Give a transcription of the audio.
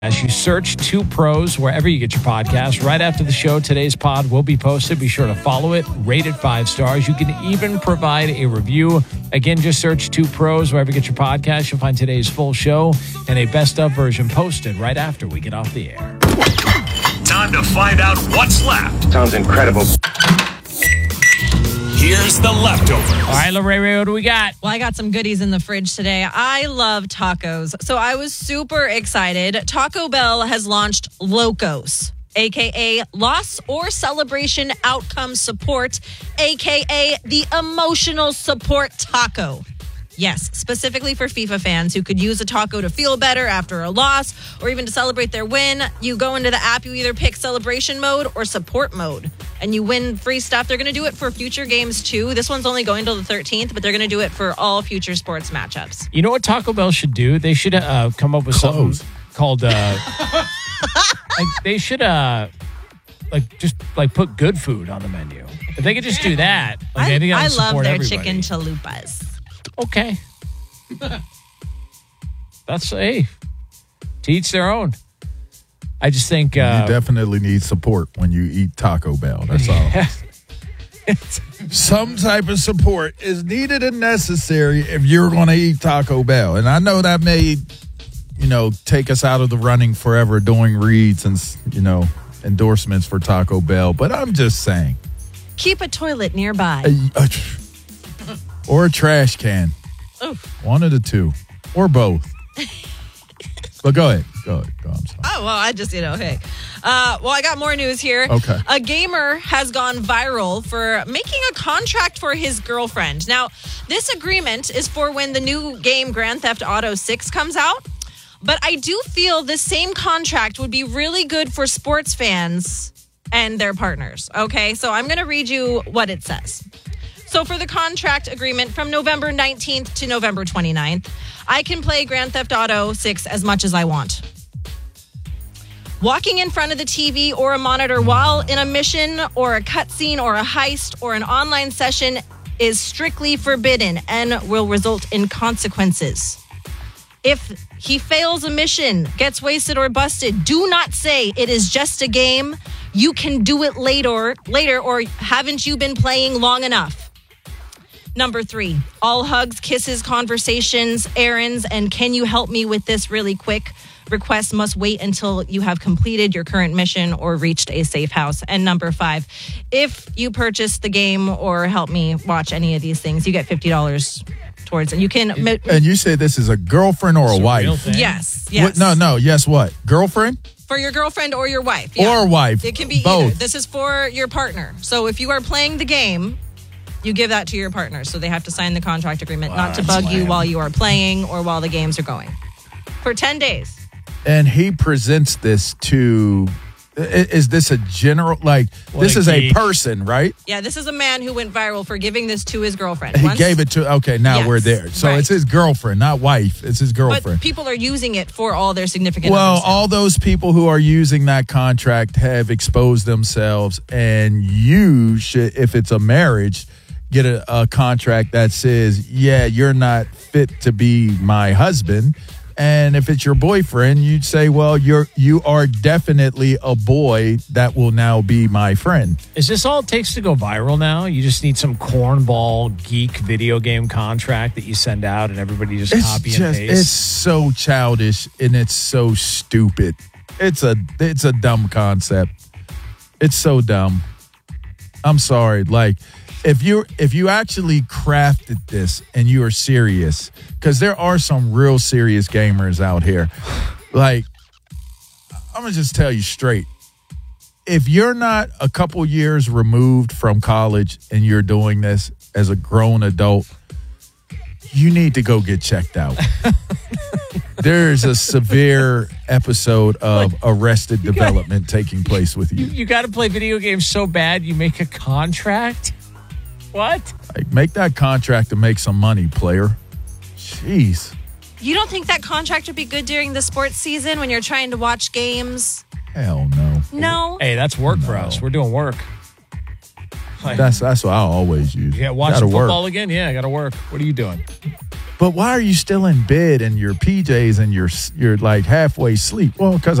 As you search Two Pros wherever you get your podcast, right after the show, today's pod will be posted. Be sure to follow it, rate it 5 stars. You can even provide a review. Again, just search Two Pros wherever you get your podcast. You'll find today's full show and a best of version posted right after we get off the air. Time to find out what's left. Sounds incredible. Here's the leftovers. All right, Lorraine, what do we got? Well, I got some goodies in the fridge today. I love tacos, so I was super excited. Taco Bell has launched Locos, a.k.a. Loss or Celebration Outcome Support, a.k.a. the Emotional Support Taco. Yes, specifically for FIFA fans who could use a taco to feel better after a loss or even to celebrate their win. You go into the app, you either pick celebration mode or support mode, and you win free stuff. They're going to do it for future games too. This one's only going till the 13th, but they're going to do it for all future sports matchups. You know what Taco Bell should do? They should come up with something called... they should put good food on the menu. If they could just do that, I love their everybody. chicken chalupas. Okay. That's, to each their own. I just think... you definitely need support when you eat Taco Bell. That's all. Some type of support is needed and necessary if you're going to eat Taco Bell. And I know that may, take us out of the running forever doing reads and, endorsements for Taco Bell. But I'm just saying. Keep a toilet nearby. Or a trash can. Oof. One of the two. Or both. But go ahead. I'm sorry. Oh, well, I just, hey. I got more news here. Okay. A gamer has gone viral for making a contract for his girlfriend. Now, this agreement is for when the new game Grand Theft Auto 6 comes out. But I do feel the same contract would be really good for sports fans and their partners. Okay, so I'm going to read you what it says. So for the contract agreement from November 19th to November 29th, I can play Grand Theft Auto 6 as much as I want. Walking in front of the TV or a monitor while in a mission or a cutscene or a heist or an online session is strictly forbidden and will result in consequences. If he fails a mission, gets wasted or busted, do not say it is just a game. You can do it later, or haven't you been playing long enough? Number 3, all hugs, kisses, conversations, errands, and can you help me with this really quick? Requests must wait until you have completed your current mission or reached a safe house. And number 5, if you purchase the game or help me watch any of these things, you get $50 towards it. You can. And you say this is a girlfriend or a wife? Yes. What? No. Yes, what? Girlfriend? For your girlfriend or your wife. Yeah. Or wife. It can be both. Either. This is for your partner. So if you are playing the game, you give that to your partner. So they have to sign the contract agreement not to bug you while you are playing or while the games are going. For 10 days. And he presents this to... Is this a general... this is a person, right? Yeah, this is a man who went viral for giving this to his girlfriend. He gave it to... Okay, now Yes, we're there. So right. It's his girlfriend, not wife. It's his girlfriend. But people are using it for all their significant Well, others. all those people who are using that contract have exposed themselves, and you should, if it's a marriage, get a contract that says, yeah, you're not fit to be my husband. And if it's your boyfriend, you'd say, well, you are definitely a boy that will now be my friend. Is this all it takes to go viral now? You just need some cornball geek video game contract that you send out and everybody just copy and paste? It's so childish and it's so stupid. It's a dumb concept. It's so dumb. I'm sorry. If you actually crafted this and you are serious, because there are some real serious gamers out here, I'm gonna just tell you straight. If you're not a couple years removed from college and you're doing this as a grown adult, you need to go get checked out. There's a severe episode of Arrested Development taking place with you. You got to play video games so bad you make a contract? What? Make that contract and make some money, player. Jeez. You don't think that contract would be good during the sports season when you're trying to watch games? Hell no. No? Hey, that's work for us. We're doing work. That's what I always use. Yeah, watching football again? Yeah, I got to work. What are you doing? But why are you still in bed in your PJs and you're like halfway asleep? Well, because